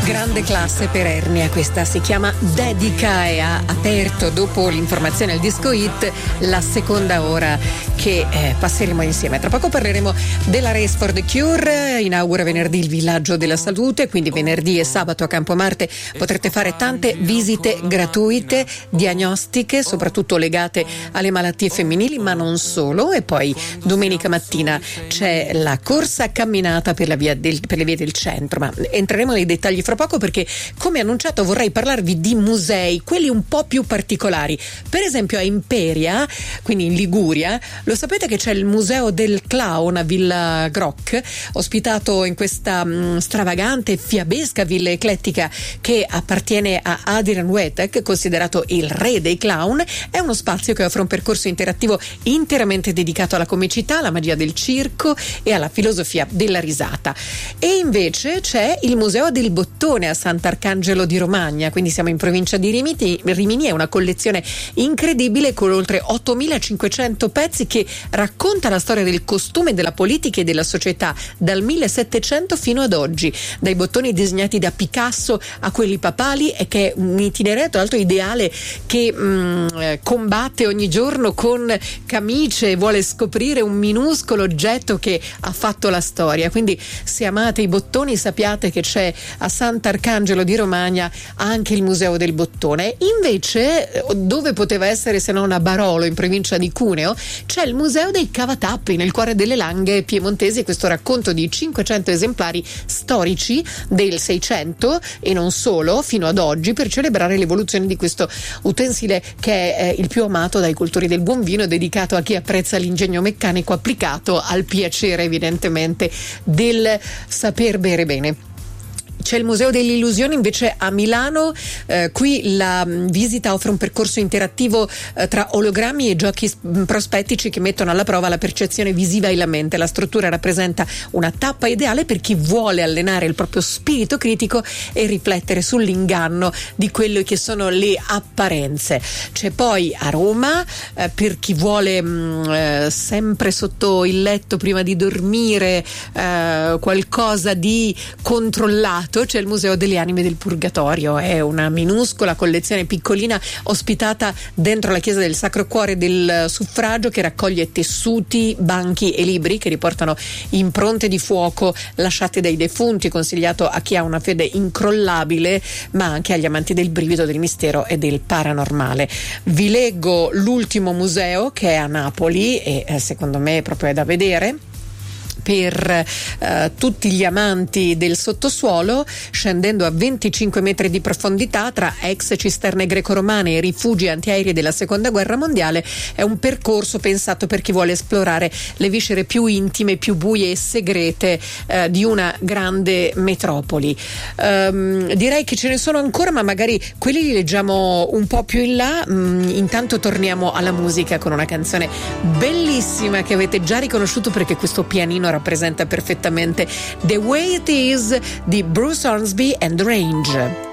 Grande classe per Ernia, questa si chiama Dedica e ha aperto, dopo l'informazione al Disco Hit, la seconda ora che passeremo insieme. Tra poco parleremo della Race for the Cure, inaugura venerdì il Villaggio della Salute, quindi venerdì e sabato a Campomarte potrete fare tante visite gratuite, diagnostiche, soprattutto legate alle malattie femminili, ma non solo. E poi domenica mattina c'è la corsa camminata per le vie del centro, ma entreremo nei dettagli fra poco, perché come annunciato vorrei parlarvi di musei, quelli un po' più particolari. Per esempio a Imperia, quindi in Liguria, lo sapete che c'è il museo del clown a Villa Groc, ospitato in questa stravagante e fiabesca villa eclettica che appartiene a Adrian Wetek, considerato il re dei clown. È uno spazio che offre un percorso interattivo interamente dedicato alla comicità, alla magia del circo e alla filosofia della risata. E invece c'è il museo del bottone a Sant'Arcangelo di Romagna, quindi siamo in provincia di Rimini. È una collezione incredibile con oltre 8.500 pezzi che racconta la storia del costume, della politica e della società dal 1700 fino ad oggi, dai bottoni disegnati da Picasso a quelli papali, e che è un itinerario tra l'altro ideale che combatte ogni giorno con camicie e vuole scoprire un minuscolo oggetto che ha fatto la storia. Quindi se amate i bottoni sappiate che c'è a Sant'Arcangelo di Romagna anche il museo del bottone. Invece, dove poteva essere se non a Barolo, in provincia di Cuneo, c'è il museo dei cavatappi nel cuore delle Langhe piemontesi, e questo racconto di 500 esemplari storici del 600 e non solo fino ad oggi, per celebrare l'evoluzione di questo utensile che è il più amato dai cultori del buon vino, dedicato a chi apprezza l'ingegno meccanico applicato al piacere evidentemente del saper bere bene. C'è il Museo delle Illusioni invece a Milano, qui la visita offre un percorso interattivo tra ologrammi e giochi prospettici che mettono alla prova la percezione visiva e la mente. La struttura rappresenta una tappa ideale per chi vuole allenare il proprio spirito critico e riflettere sull'inganno di quelle che sono le apparenze. C'è poi a Roma, per chi vuole sempre sotto il letto prima di dormire qualcosa di controllato, c'è il Museo delle Anime del Purgatorio. È una minuscola collezione piccolina ospitata dentro la chiesa del Sacro Cuore del Suffragio, che raccoglie tessuti, banchi e libri che riportano impronte di fuoco lasciate dai defunti, consigliato a chi ha una fede incrollabile, ma anche agli amanti del brivido, del mistero e del paranormale. Vi leggo l'ultimo museo, che è a Napoli, e secondo me proprio è da vedere per tutti gli amanti del sottosuolo. Scendendo a 25 metri di profondità tra ex cisterne greco-romane e rifugi antiaerei della seconda guerra mondiale, è un percorso pensato per chi vuole esplorare le viscere più intime, più buie e segrete di una grande metropoli. Direi che ce ne sono ancora, ma magari quelli li leggiamo un po' più in là. Intanto torniamo alla musica con una canzone bellissima che avete già riconosciuto, perché questo pianino rappresenta perfettamente The Way It Is di Bruce Hornsby and Range.